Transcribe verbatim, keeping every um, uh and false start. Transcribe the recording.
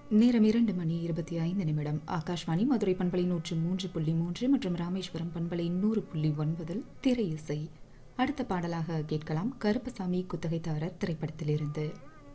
நேரம் இரண்டு மணி இருபத்தி ஐந்து நிமிடம். ஆகாஷ்வாணி மதுரை பண்பலை நூற்று மூன்று புள்ளி மூன்று மற்றும் ராமேஸ்வரம் பண்பலை நூறு புள்ளி ஒன்பதில் திரை இசை. அடுத்த பாடலாக கேட்கலாம் கருப்பசாமி குத்தகைதாரர் திரைப்படத்திலிருந்து.